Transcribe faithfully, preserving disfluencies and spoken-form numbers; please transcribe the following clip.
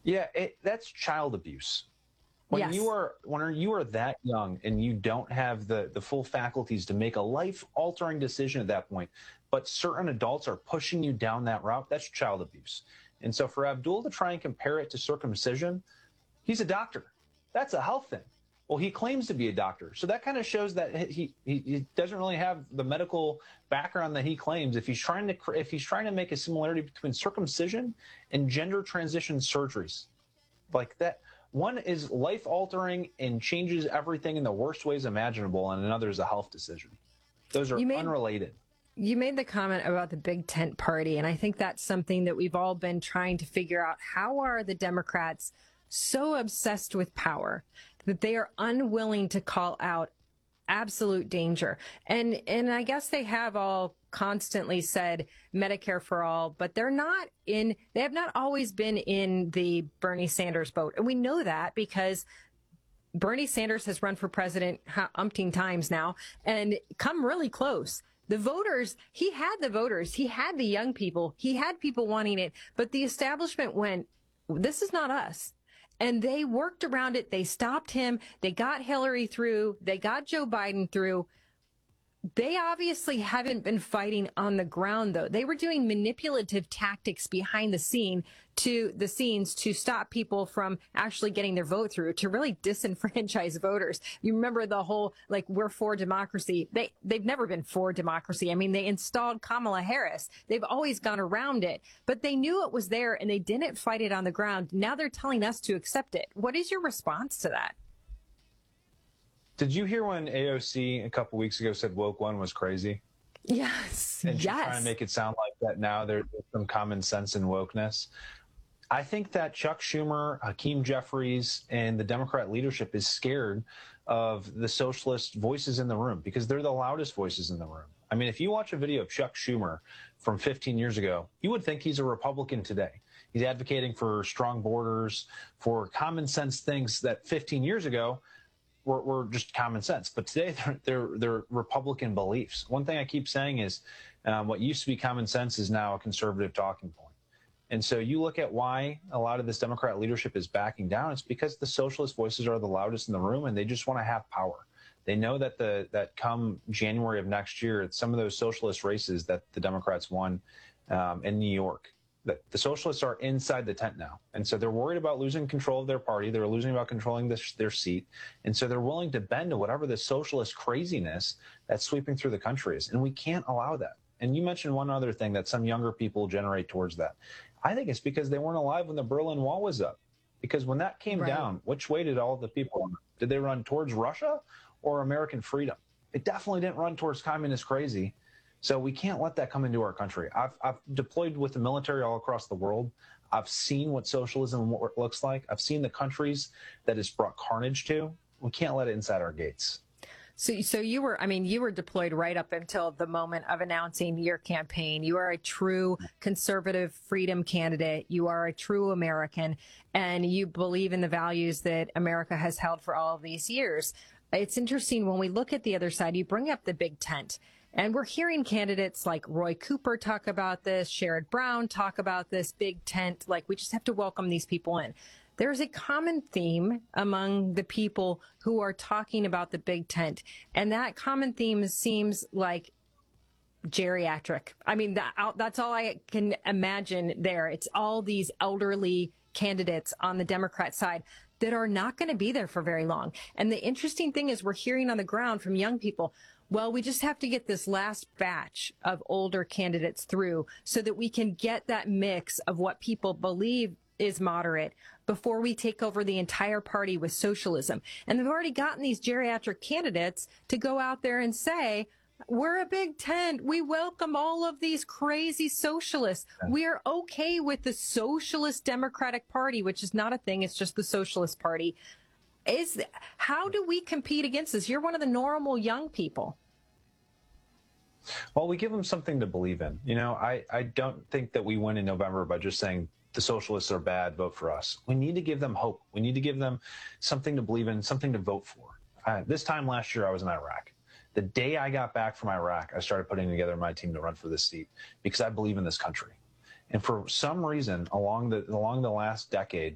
Yeah, it, that's child abuse. When Yes. you are when you are that young and you don't have the the full faculties to make a life altering decision at that point, but certain adults are pushing you down that route, that's child abuse. And so for Abdul to try and compare it to circumcision, he's a doctor. That's a health thing. Well, he claims to be a doctor, so that kind of shows that he, he he doesn't really have the medical background that he claims. If he's trying to if he's trying to make a similarity between circumcision and gender transition surgeries, like that, one is life altering and changes everything in the worst ways imaginable, and another is a health decision. Those are You made, unrelated. You made the comment about the big tent party, and I think that's something that we've all been trying to figure out. How are the Democrats so obsessed with power that they are unwilling to call out absolute danger? And and I guess they have all constantly said Medicare for all, but they're not in, they have not always been in the Bernie Sanders boat. And we know that because Bernie Sanders has run for president umpteen times now and come really close. The voters, he had the voters, he had the young people, he had people wanting it, but the establishment went, this is not us. And they worked around it. They stopped him. They got Hillary through. They got Joe Biden through. They obviously haven't been fighting on the ground, though. They were doing manipulative tactics behind the scene to the scenes to stop people from actually getting their vote through, to really disenfranchise voters. You remember the whole, like, we're for democracy. They, they've never been for democracy. I mean, they installed Kamala Harris. They've always gone around it, but they knew it was there and they didn't fight it on the ground. Now they're telling us to accept it. What is your response to that? Did you hear when A O C a couple weeks ago said woke one was crazy? Yes. And she's yes. trying to make it sound like that now there's some common sense in wokeness. I think that Chuck Schumer, Hakeem Jeffries, and the Democrat leadership is scared of the socialist voices in the room because they're the loudest voices in the room. I mean, if you watch a video of Chuck Schumer from fifteen years ago, you would think he's a Republican today. He's advocating for strong borders, for common sense things that fifteen years ago were, were just common sense. But today, they're, they're, they're Republican beliefs. One thing I keep saying is um, what used to be common sense is now a conservative talking point. And so you look at why a lot of this Democrat leadership is backing down. It's because the socialist voices are the loudest in the room, and they just want to have power. They know that the that come January of next year, it's some of those socialist races that the Democrats won um, in New York, that the socialists are inside the tent now. And so they're worried about losing control of their party. They're losing about controlling this, their seat. And so they're willing to bend to whatever the socialist craziness that's sweeping through the country is. And we can't allow that. And you mentioned one other thing, that some younger people generate towards that. I think it's because they weren't alive when the Berlin Wall was up. Because when that came Right. down, which way did all the people run? Did they run towards Russia or American freedom? It definitely didn't run towards communist crazy. So we can't let that come into our country. I've, I've deployed with the military all across the world. I've seen what socialism looks like. I've seen the countries that it's brought carnage to. We can't let it inside our gates. So, so you were, I mean, you were deployed right up until the moment of announcing your campaign. You are a true conservative freedom candidate. You are a true American, and you believe in the values that America has held for all of these years. It's interesting when we look at the other side, you bring up the big tent, and we're hearing candidates like Roy Cooper talk about this, Sherrod Brown talk about this big tent, like we just have to welcome these people in. There's a common theme among the people who are talking about the big tent, and that common theme seems like geriatric. I mean, that, that's all I can imagine there. It's all these elderly candidates on the Democrat side that are not going to be there for very long. And the interesting thing is we're hearing on the ground from young people, well, we just have to get this last batch of older candidates through so that we can get that mix of what people believe is moderate before we take over the entire party with socialism. And they've already gotten these geriatric candidates to go out there and say, we're a big tent. We welcome all of these crazy socialists. We are okay with the Socialist Democratic Party, which is not a thing. It's just the Socialist Party. Is how do we compete against this? You're one of the normal young people. Well, we give them something to believe in. You know, I, I don't think that we win in November by just saying the socialists are bad, vote for us. We need to give them hope. We need to give them something to believe in, something to vote for. Uh, this time last year, I was in Iraq. The day I got back from Iraq, I started putting together my team to run for this seat because I believe in this country. And for some reason, along the along the last decade,